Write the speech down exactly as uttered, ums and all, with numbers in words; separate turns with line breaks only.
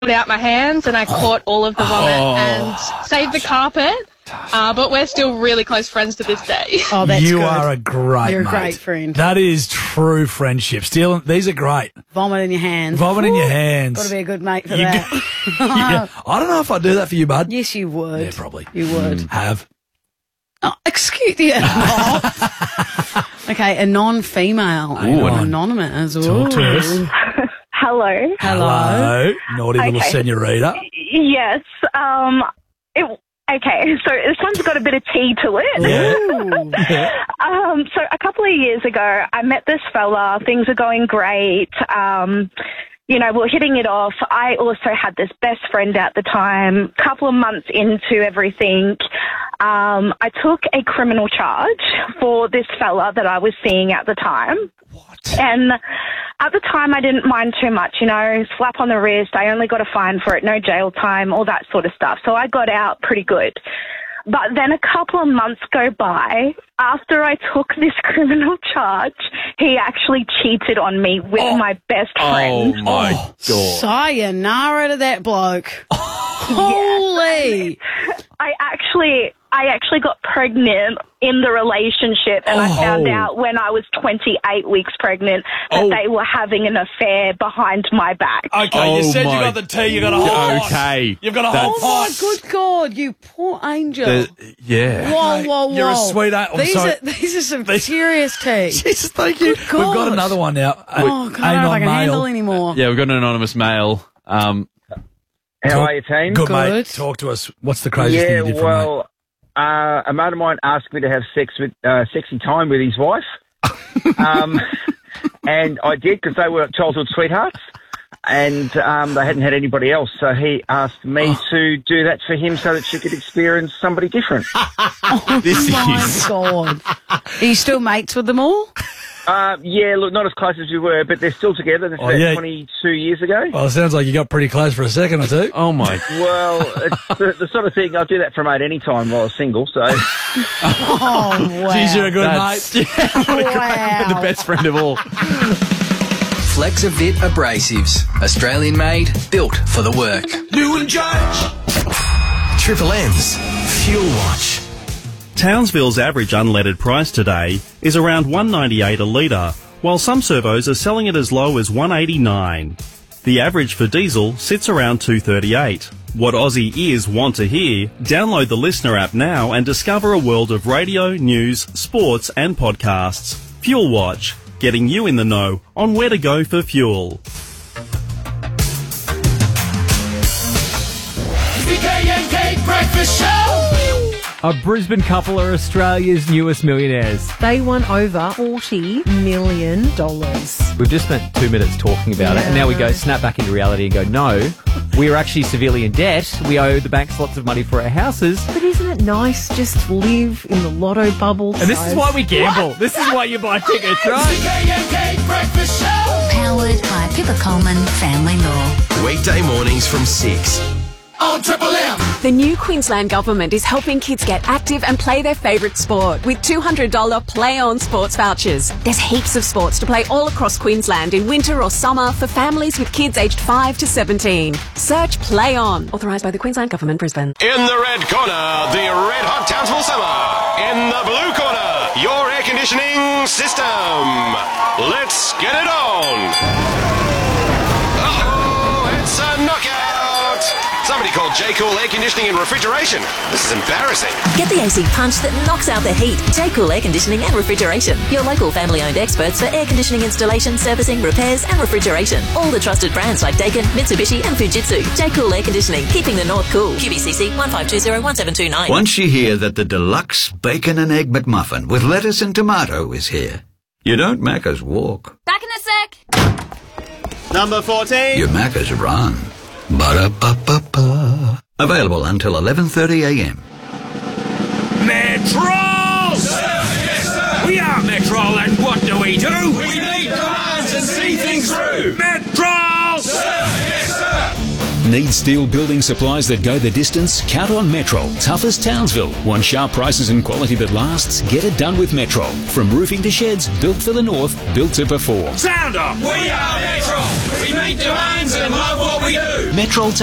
out my hands and I caught all of the vomit
Oh.
and saved the carpet. Uh, but we're still really close friends to this day.
Oh, that's
you
good.
are a great
You're a
mate.
great friend.
That is true friendship. Still, these are great.
Vomit in your hands.
Vomit in
Ooh,
your hands.
Got to be a good mate for
You
that.
go- yeah. I don't know if I'd do that for you, bud.
Yes, you would.
Yeah, probably.
You would.
Mm, have.
Oh, excuse you. Okay, a non-female.
Ooh,
An
an-
anonymous.
Talk to us.
Hello.
Hello. Naughty little
Okay.
senorita.
Yes. Um. It, okay. So this one's got a bit of tea to it.
Ooh.
Um. So a couple of years ago, I met this fella. Things are going great. Um. You know, we're hitting it off. I also had this best friend at the time. Couple of months into everything, um, I took a criminal charge for this fella that I was seeing at the time.
What?
And at the time, I didn't mind too much, you know, slap on the wrist. I only got a fine for it, no jail time, all that sort of stuff. So I got out pretty good. But then a couple of months go by. After I took this criminal charge, he actually cheated on me with
Oh.
my best
Oh,
friend.
my
Oh.
God.
Sayonara to that bloke. Holy.
I actually, I actually got pregnant in the relationship, and I found
Oh.
out when I was twenty-eight weeks pregnant that
Oh.
they were having an affair behind my back.
Okay, you
Oh
said you
my-
got the tea, you got a whole pot.
Okay.
You've got a
That's-
whole
Oh, my
pot.
good God, you poor angel.
The- yeah.
Whoa, whoa, whoa.
You're a sweet a- I'm
these,
sorry.
are, these are some
These-
serious tea.
Jesus, thank you.
Good
We've got
God.
another one now.
Oh, God, I don't know if I can handle anymore.
Yeah, we've got an anonymous male. Um,
How are you, team?
Good, mate.
Good.
Talk to us. What's the craziest
yeah,
thing you did for
well, uh, a mate of mine asked me to have sex with uh, sexy time with his wife, um, and I did because they were childhood sweethearts, and um, they hadn't had anybody else. So he asked me
Oh.
to do that for him so that she could experience somebody different.
this
My
is.
God. Are you still mates with them all?
Uh, yeah, look, not as close as we were, but they're still together. This is
Oh,
about
yeah.
twenty-two years ago.
Well, it sounds like you got pretty close for a second or two.
Oh, my.
Well, it's the, the sort of thing, I'll do that for a mate any time while I was single, so...
Oh, wow.
Jeez, you're a good
That's
mate.
Wow.
the best friend of all.
Flexavit Abrasives. Australian made, built for the work.
New and Judge.
Triple M's Fuel Watch.
Townsville's average unleaded price today is around one ninety-eight a litre, while some servos are selling it as low as one eighty-nine. The average for diesel sits around two thirty-eight. What Aussie ears want to hear? Download the Listener app now and discover a world of radio, news, sports and podcasts. Fuel Watch, getting you in the know on where to go for fuel.
V K N K Breakfast Show.
A Brisbane couple are Australia's newest millionaires.
They won over forty million dollars.
We've just spent two minutes talking about it, and now we go snap back into reality and go, no, we are actually severely in debt. We owe the banks lots of money for our houses.
But isn't it nice just to live in the lotto bubble?
And this is why we gamble. This is why you buy tickets,
V
right?
K N K Breakfast Show.
Powered by Pippa Coleman Family Law.
Weekday mornings from six on Triple M.
The new Queensland Government is helping kids get active and play their favourite sport with two hundred dollars Play On sports vouchers. There's heaps of sports to play all across Queensland in winter or summer for families with kids aged five to seventeen. Search Play On. Authorised by the Queensland Government, Brisbane.
In the red corner, the red hot Townsville summer. In the blue corner, your air conditioning system. Let's get it on. Uh-oh, it's a knockout. Somebody called J. Cool Air Conditioning and Refrigeration. This is embarrassing.
Get the A C punch that knocks out the heat. J-Cool Air Conditioning and Refrigeration. Your local family-owned experts for air conditioning installation, servicing, repairs and refrigeration. All the trusted brands like Daikin, Mitsubishi and Fujitsu. J-Cool Air Conditioning. Keeping the north cool. Q B C C one five two zero one seven two nine.
Once you hear that the deluxe bacon and egg McMuffin with lettuce and tomato is here, you don't Macca's walk.
Back in a sec.
Number fourteen.
You Macca's run. Ba-da-ba-ba-ba. Available until eleven thirty a.m.
Metro! Sir, yes, sir. We are Metro, and what do we do? We need commands and see things through. Metro! Sir, yes, sir.
Need steel building supplies that go the distance? Count on Metrol. Tough as Townsville. Want sharp prices and quality that lasts? Get it done with Metrol. From roofing to sheds, built for the north, built to perform.
Sound off! We are Metro! We meet demands and love what we do!
Metrol